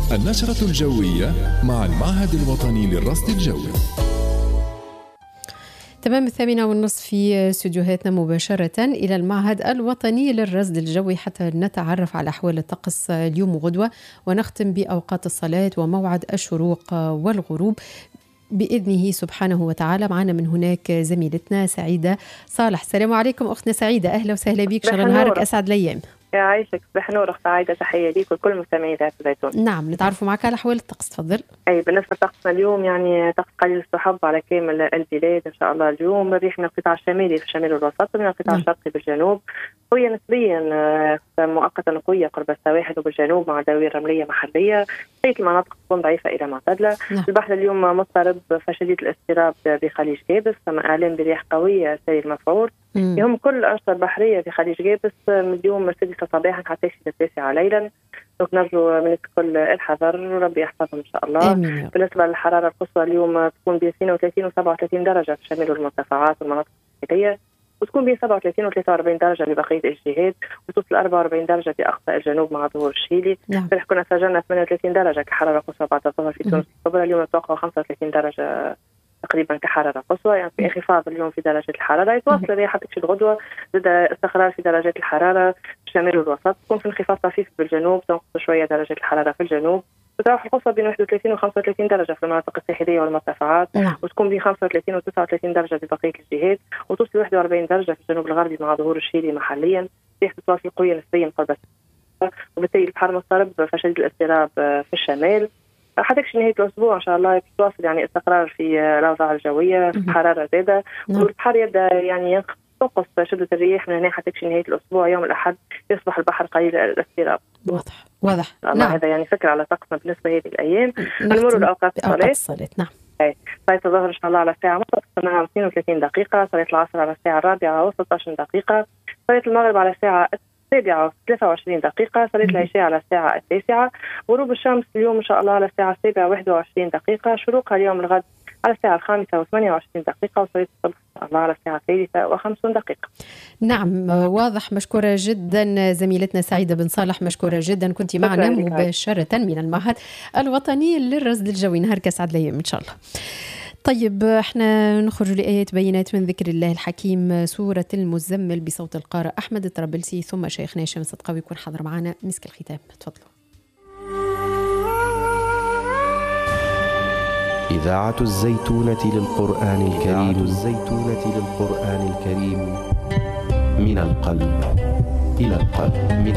النشرة الجوية مع المعهد الوطني للرصد الجوي. تمام 8:30 في استديوهاتنا مباشرة إلى المعهد الوطني للرصد الجوي حتى نتعرف على أحوال الطقس اليوم وغدوة، ونختم بأوقات الصلاة وموعد الشروق والغروب بإذنه سبحانه وتعالى. معنا من هناك زميلتنا سعيدة صالح. السلام عليكم أختنا سعيدة، أهلا وسهلا بك، شر نهارك أسعد الأيام. يا عايشك، صباح نور أخت عايدة، تحية ليك ولكل مستمعي ذات الزيتون. نعم، نتعرفوا معك على أحوال الطقس، تفضل. أي بالنسبة لطقسنا اليوم يعني طقس قليل السحب على كامل البلاد إن شاء الله. اليوم الريح من القطاع الشمالي في الشمال الوسط ومن القطاع الشرقي بالجنوب، قوية نسبيا مؤقتا قوية قرب السواحل وبالجنوب مع دوائر رملية محلية. بقية المناطق تكون ضعيفة إلى معتدلة. البحر اليوم مضطرب فشديد الاضطراب بخليج جابس، ثم أعلام برياح قوية سيل المفعول يهم كل الأنشطة البحرية في خليج جابس من اليوم 6 صباحا حتى 9 ليلا. نرجو من الكل الحذر وربي يحفظهم إن شاء الله. بالنسبة للحرارة القصوى اليوم تكون بين 32 و 37 درجة في الشمال والمرتفعات والمناطق الساحلية، وتكون بين 37 و 43 درجة ببقية الجهات، وتوصل 44 درجة في أقصى الجنوب مع ظهور الشيلي. امبارح كنا سجلنا 38 درجة كحرارة قصوى بعد الظهر في تونس الكبرى. اليوم نتوقع 35 درجة تقريبا كحرارة قصوى، يعني في انخفاض اليوم في درجة الحرارة. يتواصل الرياح تكشف الغدوة زاد استقرار في درجات الحرارة في الشمال والوسط، تكون في انخفاض طفيف بالجنوب، تنقص شوية درجة الحرارة في الجنوب، وتروح القصوى بين 31 و 35 درجة في المناطق الساحلية والمرتفعات، وتكون بين 35 و 39 درجة ببقية الجهات، وتوصل 41 درجة في الجنوب الغربي مع ظهور الشيلي محليا. رياح تتواصل قوية نسبيا قرب، وبالتالي البحر مضطرب فشديد الاضطراب في الشمال. حتكشف نهاية الأسبوع إن شاء الله تواصل يعني استقرار في الأوضاع الجوية، الحرارة زادة، والبحر يبدأ يعني تنقص شدة الرياح من هنا. حتكشف نهاية الأسبوع يوم الأحد يصبح البحر قليل الاضطراب. واضح. نعم. هذا يعني فكرة على طقسنا بالنسبة هذه الأيام. نمر لأوقات الصلاة. نعم. صلاة الظهر إن شاء الله على الساعة 32 دقيقة، صلاة العصر على الساعة 4 و16 دقيقة، صلاة المغرب على الساعة 7 و23 دقيقة، صلاة العشاء على الساعة 9، غروب الشمس اليوم إن شاء الله على الساعة 7 و21 دقيقة، شروقها اليوم الغد على الساعة 5 و28 دقيقة، وصلاة الصبح إن شاء الله على الساعة 3 و50 دقيقة. نعم واضح. مشكورة جدا زميلتنا سعيدة بن صالح، مشكورة جدا، كنت معنا مباشرة من المعهد الوطني للرصد الجوي. نهارك أسعد الأيام إن شاء الله. طيب احنا نخرج لآيات بينات من ذكر الله الحكيم، سورة المزمل بصوت القارئ أحمد الطرابلسي، ثم شيخنا هشام صدقاوي يكون حاضر معنا مسك الختام. تفضلوا. إذاعة الزيتونة للقرآن الكريم، من القلب إلى القلب، من